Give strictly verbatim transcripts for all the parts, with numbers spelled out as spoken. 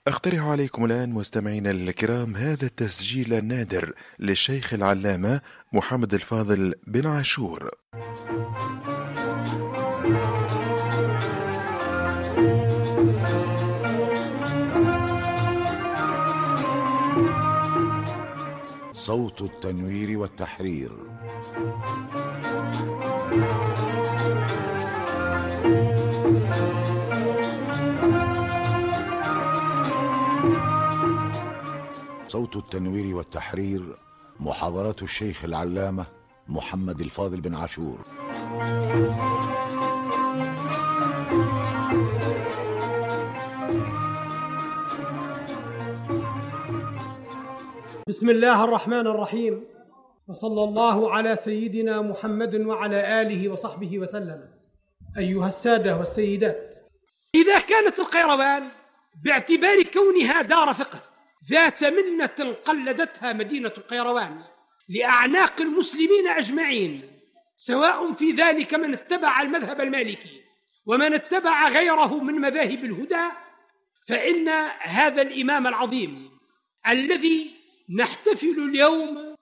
أقترح عليكم الآن مستمعينا الكرام هذا التسجيل النادر للشيخ العلامة محمد الفاضل بن عاشور. صوت التنوير والتحرير. صوت التنوير والتحرير، محاضرات الشيخ العلامة محمد الفاضل بن عاشور. بسم الله الرحمن الرحيم، وصلى الله على سيدنا محمد وعلى آله وصحبه وسلم. أيها السادة والسيدات، إذا كانت القيروان باعتبار كونها دار فقه ذات منة قلدتها مدينة القيروان لأعناق المسلمين أجمعين، سواء في ذلك من اتبع المذهب المالكي ومن اتبع غيره من مذاهب الهدى، فإن هذا الإمام العظيم الذي نحتفل اليوم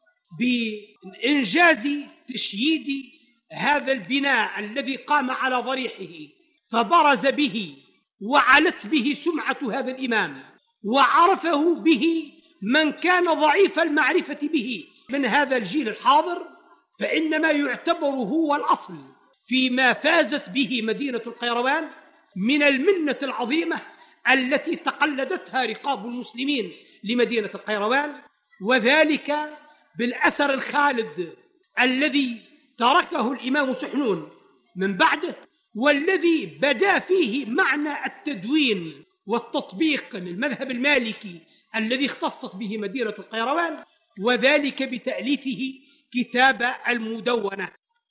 بإنجاز تشييد هذا البناء الذي قام على ضريحه فبرز به وعلت به سمعة هذا الإمام وعرفه به من كان ضعيف المعرفة به من هذا الجيل الحاضر، فإنما يعتبر هو الأصل فيما فازت به مدينة القيروان من المنة العظيمة التي تقلدتها رقاب المسلمين لمدينة القيروان، وذلك بالأثر الخالد الذي تركه الإمام سحنون من بعده، والذي بدا فيه معنى التدوين والتطبيق للمذهب المالكي الذي اختصت به مدينة القيروان، وذلك بتأليفه كتاب المدونة.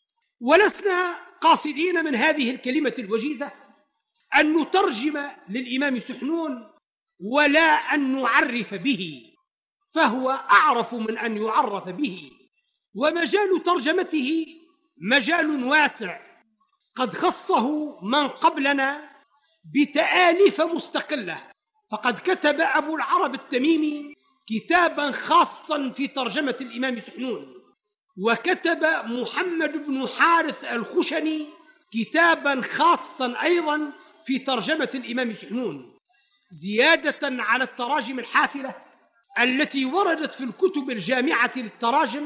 ولسنا قاصدين من هذه الكلمة الوجيزة أن نترجم للإمام سحنون ولا أن نعرف به، فهو أعرف من أن يعرف به، ومجال ترجمته مجال واسع قد خصه من قبلنا بتآليف مستقلة. فقد كتب أبو العرب التميمي كتابا خاصا في ترجمة الإمام سحنون، وكتب محمد بن حارث الخشني كتابا خاصا أيضا في ترجمة الإمام سحنون، زيادة على التراجم الحافلة التي وردت في الكتب الجامعة للتراجم،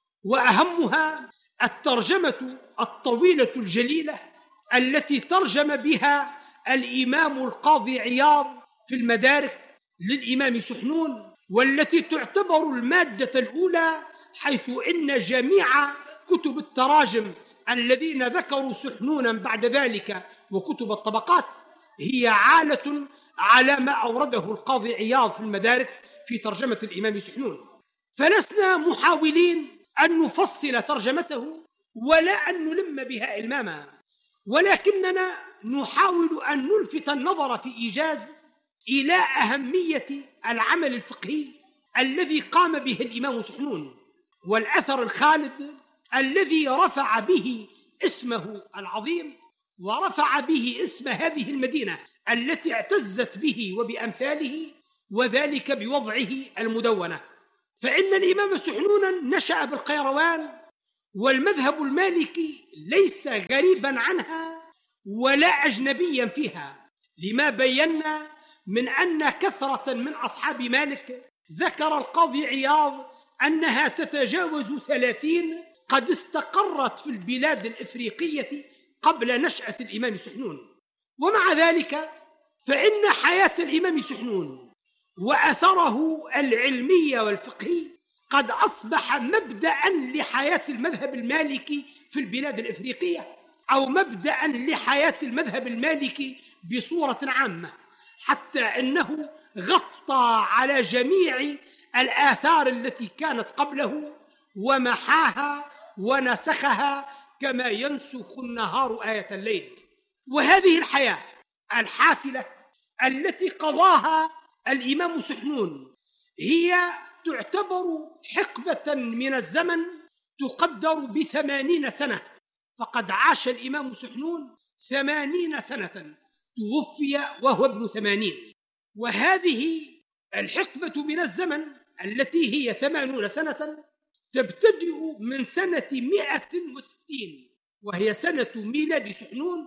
وأهمها الترجمة الطويلة الجليلة التي ترجم بها الإمام القاضي عياض في المدارك للإمام سحنون، والتي تعتبر المادة الأولى، حيث إن جميع كتب التراجم الذين ذكروا سحنونا بعد ذلك وكتب الطبقات هي عالة على ما أورده القاضي عياض في المدارك في ترجمة الإمام سحنون. فلسنا محاولين أن نفصل ترجمته ولا أن نلم بها إلماما، ولكننا نحاول أن نلفت النظر في إيجاز إلى أهمية العمل الفقهي الذي قام به الإمام سحنون، والأثر الخالد الذي رفع به اسمه العظيم ورفع به اسم هذه المدينة التي اعتزت به وبأمثاله، وذلك بوضعه المدونة. فإن الإمام سحنون نشأ بالقيروان، والمذهب المالكي ليس غريبا عنها ولا أجنبيا فيها، لما بينا من أن كثرة من أصحاب مالك ذكر القاضي عياض أنها تتجاوز ثلاثين قد استقرت في البلاد الإفريقية قبل نشأة الإمام سحنون. ومع ذلك فإن حياة الإمام سحنون وأثره العلمي والفقهي قد أصبح مبدأ لحياة المذهب المالكي في البلاد الإفريقية، أو مبدأ لحياة المذهب المالكي بصورة عامة، حتى أنه غطى على جميع الآثار التي كانت قبله ومحاها ونسخها كما ينسخ النهار آية الليل. وهذه الحياة الحافلة التي قضاها الإمام سحنون هي تعتبر حقبة من الزمن تقدر بثمانين سنة، فقد عاش الإمام سحنون ثمانين سنة، توفي وهو ابن ثمانين. وهذه الحقبة من الزمن التي هي ثمانون سنة تبتدئ من سنة مئة وستين وهي سنة ميلاد سحنون،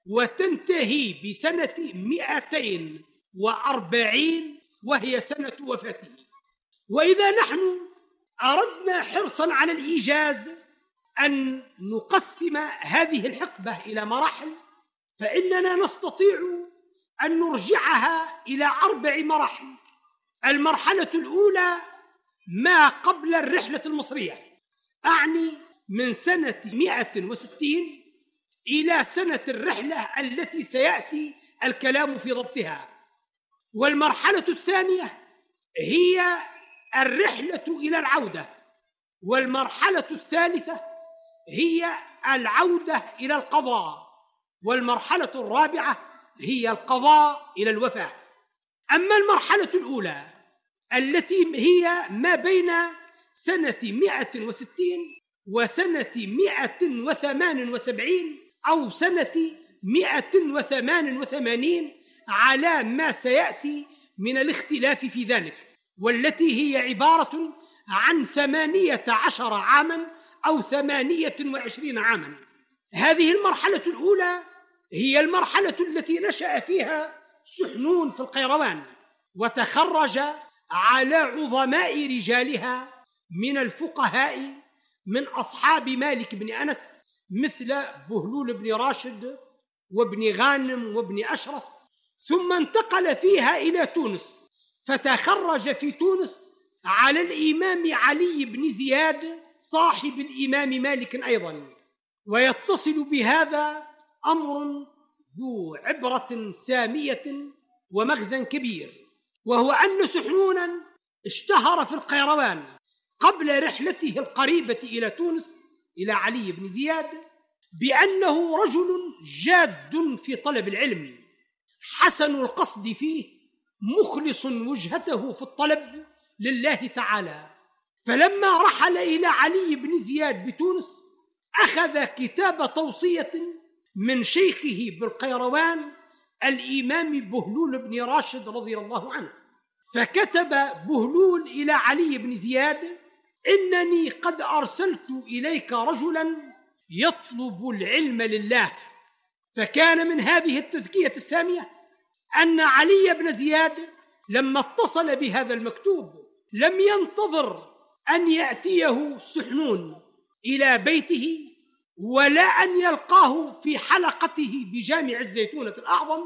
وتنتهي بسنة مئتين وأربعين وهي سنة وفاته. وإذا نحن أردنا حرصا على الإيجاز أن نقسم هذه الحقبة إلى مراحل، فإننا نستطيع أن نرجعها إلى أربع مراحل. المرحلة الأولى ما قبل الرحلة المصرية، أعني من سنة مئة وستين إلى سنة الرحلة التي سيأتي الكلام في ضبطها. والمرحلة الثانية هي الرحلة إلى العودة، والمرحلة الثالثة هي العودة إلى القضاء، والمرحلة الرابعة هي القضاء إلى الوفاة. أما المرحلة الأولى التي هي ما بين سنة مئة وستين وسنة مئة وثمان وسبعين أو سنة مئة وثمان وثمانين على ما سيأتي من الاختلاف في ذلك، والتي هي عبارة عن ثمانية عشر عاما أو ثمانية وعشرين عاما. هذه المرحلة الأولى هي المرحلة التي نشأ فيها سحنون في القيروان، وتخرج على عظماء رجالها من الفقهاء من أصحاب مالك بن أنس مثل بهلول بن راشد وابن غانم وابن أشرس، ثم انتقل فيها إلى تونس، فتخرج في تونس على الإمام علي بن زياد صاحب الإمام مالك أيضا. ويتصل بهذا أمر ذو عبرة سامية ومغزى كبير، وهو أن سحنونا اشتهر في القيروان قبل رحلته القريبة إلى تونس إلى علي بن زياد بأنه رجل جاد في طلب العلم، حسن القصد فيه، مخلص وجهته في الطلب لله تعالى. فلما رحل إلى علي بن زياد بتونس أخذ كتاب توصية من شيخه بالقيروان الإمام بهلول بن راشد رضي الله عنه، فكتب بهلول إلى علي بن زياد: إنني قد أرسلت إليك رجلا يطلب العلم لله. فكان من هذه التزكية السامية أن علي بن زياد لما اتصل بهذا المكتوب لم ينتظر أن يأتيه سحنون إلى بيته ولا أن يلقاه في حلقته بجامع الزيتونة الأعظم،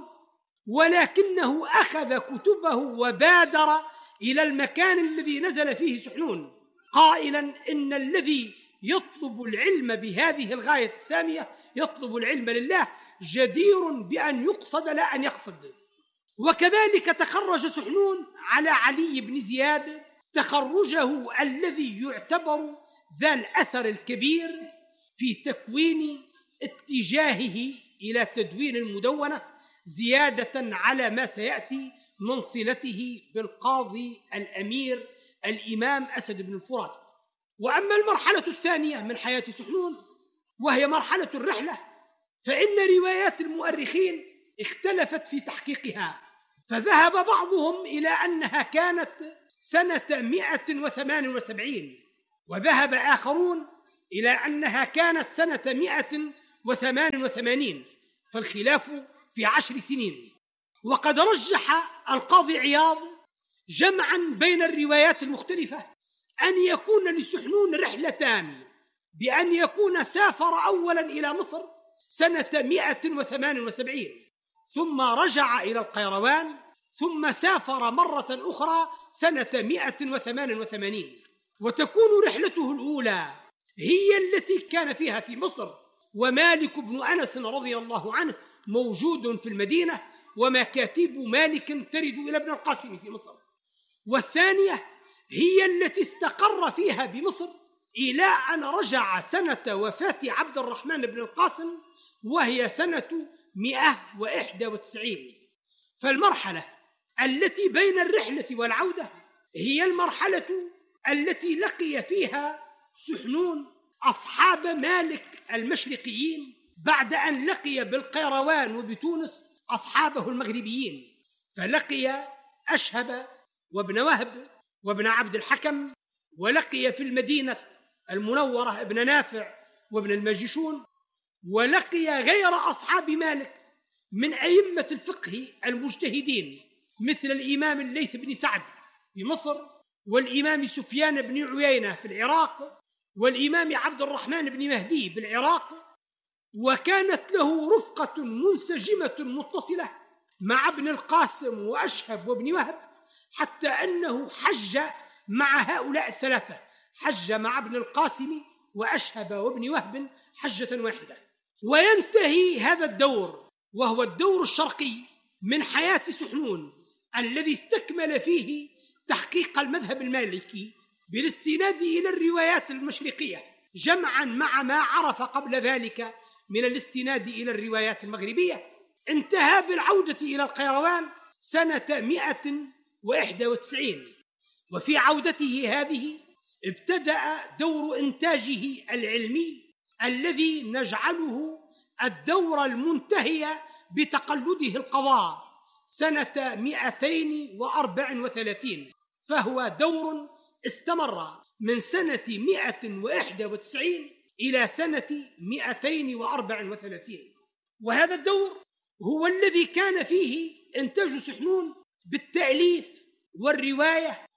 ولكنه أخذ كتبه وبادر إلى المكان الذي نزل فيه سحنون قائلا: إن الذي يطلب العلم بهذه الغاية السامية يطلب العلم لله، جدير بأن يقصد لا أن يقصد. وكذلك تخرج سحنون على علي بن زياد تخرجه الذي يعتبر ذا الأثر الكبير في تكوين اتجاهه إلى تدوين المدونة، زيادة على ما سيأتي من صلته بالقاضي الأمير الإمام أسد بن الفرات. وأما المرحلة الثانية من حياة سحنون وهي مرحلة الرحلة، فإن روايات المؤرخين اختلفت في تحقيقها، فذهب بعضهم إلى أنها كانت سنة مئة وثمان وسبعين، وذهب آخرون إلى أنها كانت سنة مئة وثمان وثمانين، فالخلاف في عشر سنين. وقد رجح القاضي عياض جمعا بين الروايات المختلفة أن يكون لسحنون رحلتان، بأن يكون سافر أولا إلى مصر سنة مئة وثمان وسبعين ثم رجع إلى القيروان، ثم سافر مرة أخرى سنة مئة وثمان وثمانين، وتكون رحلته الأولى هي التي كان فيها في مصر، ومالك بن أنس رضي الله عنه موجود في المدينة، ومكاتب مالك ترد إلى ابن القاسم في مصر. والثانية هي التي استقر فيها بمصر إلى أن رجع سنة وفاة عبد الرحمن بن القاسم، وهي سنة مئة وإحدى وتسعين. فالمرحلة التي بين الرحلة والعودة هي المرحلة التي لقي فيها سحنون أصحاب مالك المشرقيين بعد أن لقي بالقيروان وبتونس أصحابه المغربيين، فلقي أشهب وابن وهب وابن عبد الحكم، ولقي في المدينة المنورة ابن نافع وابن الماجشون، ولقي غير أصحاب مالك من أئمة الفقه المجتهدين مثل الإمام الليث بن سعد في مصر، والإمام سفيان بن عيينة في العراق، والإمام عبد الرحمن بن مهدي بالعراق. وكانت له رفقة منسجمة متصلة مع ابن القاسم وأشهب وابن وهب، حتى أنه حج مع هؤلاء الثلاثة، حج مع ابن القاسم وأشهب وابن وهب حجة واحدة. وينتهي هذا الدور، وهو الدور الشرقي من حياة سحنون، الذي استكمل فيه تحقيق المذهب المالكي بالاستناد إلى الروايات المشرقية، جمعا مع ما عرف قبل ذلك من الاستناد إلى الروايات المغربية. انتهى بالعودة إلى القيروان سنة مئة وإحدى وتسعين، وفي عودته هذه ابتدأ دور إنتاجه العلمي الذي نجعله الدور المنتهي بتقلده القضاء سنة مئتين وأربع وثلاثين، فهو دور استمر من سنة مئة وإحدى وتسعين إلى سنة مئتين وأربع وثلاثين. وهذا الدور هو الذي كان فيه إنتاج سحنون بالتأليف والرواية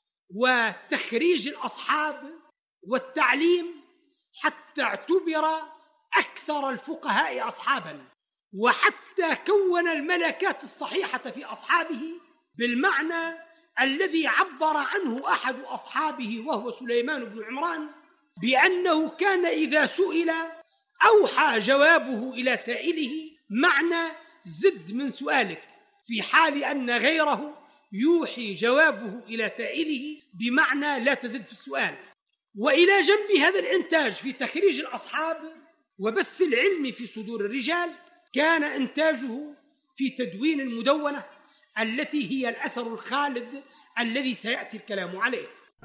وتخريج الأصحاب والتعليم، حتى اعتبر أكثر الفقهاء أصحابا، وحتى كون الملكات الصحيحة في أصحابه بالمعنى الذي عبر عنه أحد أصحابه وهو سليمان بن عمران بأنه كان إذا سئل أوحى جوابه إلى سائله معنى زد من سؤالك، في حال أن غيره يوحي جوابه إلى سائله بمعنى لا تزد في السؤال. وإلى جنب هذا الإنتاج في تخريج الأصحاب وبث العلم في صدور الرجال، كان إنتاجه في تدوين المدونة التي هي الأثر الخالد الذي سيأتي الكلام عليه.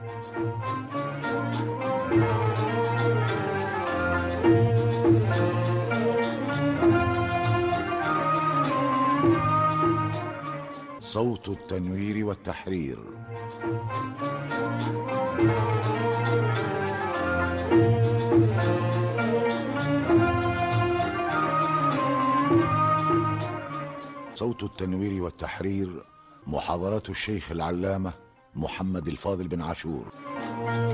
صوت التنوير والتحرير. صوت التنوير والتحرير، محاضرات الشيخ العلامة محمد الفاضل بن عاشور.